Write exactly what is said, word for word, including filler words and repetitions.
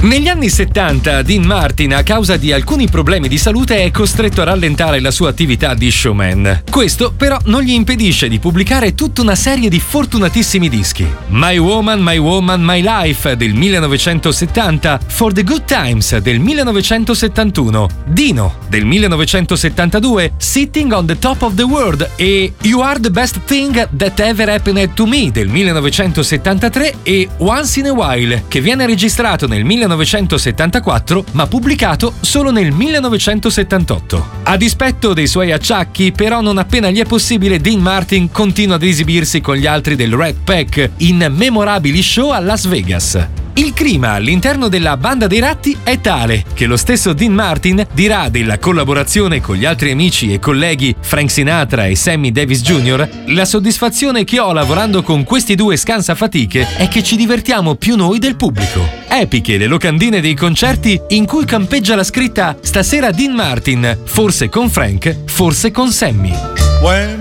Negli anni settanta Dean Martin, a causa di alcuni problemi di salute, è costretto a rallentare la sua attività di showman. Questo però non gli impedisce di pubblicare tutta una serie di fortunatissimi dischi. My Woman, My Woman, My Life del millenovecentosettanta, For the Good Times del millenovecentosettantuno, Dino del millenovecentosettantadue, Sitting on the Top of the World e You Are the Best Thing That Ever Happened to Me del millenovecentosettantatré e Once in a While, che viene registrato nel millenovecentosettantaquattro ma pubblicato solo nel millenovecentosettantotto. A dispetto dei suoi acciacchi, però, non appena gli è possibile, Dean Martin continua ad esibirsi con gli altri del Rat Pack in memorabili show a Las Vegas. Il clima all'interno della Banda dei Ratti è tale che lo stesso Dean Martin dirà della collaborazione con gli altri amici e colleghi Frank Sinatra e Sammy Davis Junior: la soddisfazione che ho lavorando con questi due scansafatiche è che ci divertiamo più noi del pubblico. Epiche le locandine dei concerti in cui campeggia la scritta "Stasera Dean Martin, forse con Frank, forse con Sammy".